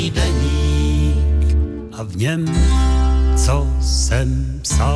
deník a v něm, co jsem psal.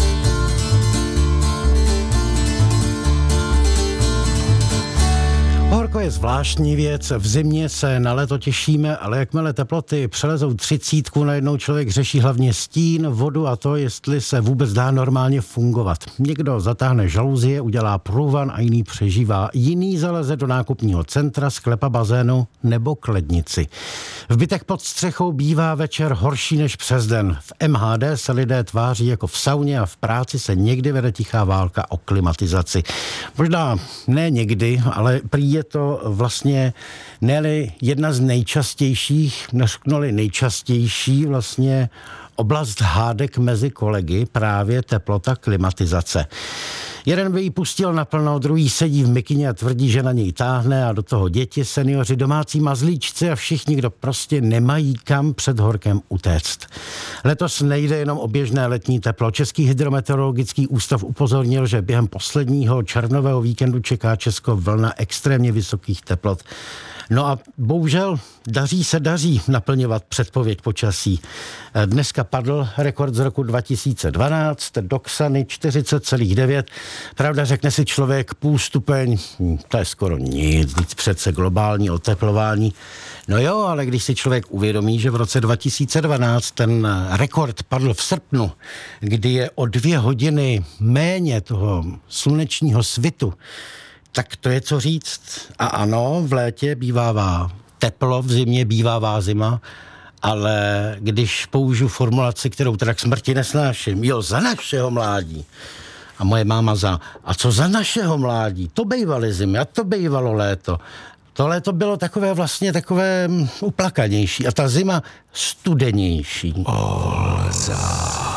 Horko je zvláštní věc, v zimě se na léto těšíme, ale jakmile teploty přelezou 30, najednou člověk řeší hlavně stín, vodu a to, jestli se vůbec dá normálně fungovat. Někdo zatáhne žaluzie, udělá průvan a jiný přežívá. Jiný zaleze do nákupního centra, sklepa bazénu nebo k lednici. V bytech pod střechou bývá večer horší než přes den. V MHD se lidé tváří jako v sauně a v práci se někdy vede tichá válka o klimatizaci. Možná ne někdy, ale prý je to vlastně ne-li jedna z nejčastějších, neřknu-li nejčastější vlastně oblast hádek mezi kolegy, právě teplota, klimatizace. Jeden by ji pustil naplno, druhý sedí v mikině a tvrdí, že na něj táhne a do toho děti, seniori, domácí mazlíčci a všichni, kdo prostě nemají kam před horkem utéct. Letos nejde jenom o běžné letní teplo. Český hydrometeorologický ústav upozornil, že během posledního červnového víkendu čeká Česko vlna extrémně vysokých teplot. No a bohužel daří naplňovat předpověď počasí. Dneska padl rekord z roku 2012, do Ksany 40,9. Pravda, řekne si člověk půl stupeň, to je skoro nic, přece globální oteplování. No jo, ale když si člověk uvědomí, že v roce 2012 ten rekord padl v srpnu, kdy je o 2 hodiny méně toho slunečního svitu, tak to je co říct. A ano, v létě bývává teplo, v zimě bývává zima, ale když použiju formulaci, kterou teda k smrti nesnáším, jo, za našeho mládí. A moje máma a co za našeho mládí? To bývaly zimy a to bývalo léto. To léto bylo takové vlastně takové uplakanější a ta zima studenější. Olza.